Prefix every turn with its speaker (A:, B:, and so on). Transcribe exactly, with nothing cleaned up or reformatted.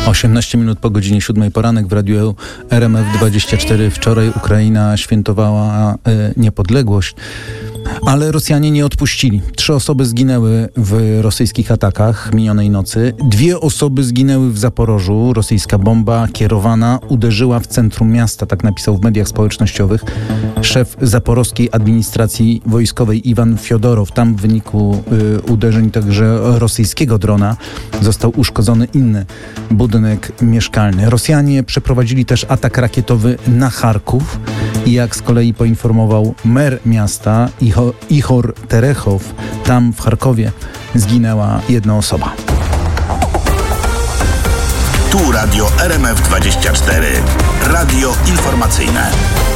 A: osiemnaście minut po godzinie siódmej poranek w radiu R M F dwadzieścia cztery. Wczoraj Ukraina świętowała e, niepodległość, ale Rosjanie nie odpuścili. Trzy osoby zginęły w rosyjskich atakach minionej nocy. Dwie osoby zginęły w Zaporożu. Rosyjska bomba kierowana uderzyła w centrum miasta, tak napisał w mediach społecznościowych szef zaporowskiej administracji wojskowej Iwan Fiodorow. Tam w wyniku y, uderzeń także rosyjskiego drona został uszkodzony inny budynek mieszkalny. Rosjanie przeprowadzili też atak rakietowy na Charków i jak z kolei poinformował mer miasta Iho, Ihor Terechow, tam w Charkowie zginęła jedna osoba.
B: Tu Radio R M F dwadzieścia cztery. Radio informacyjne.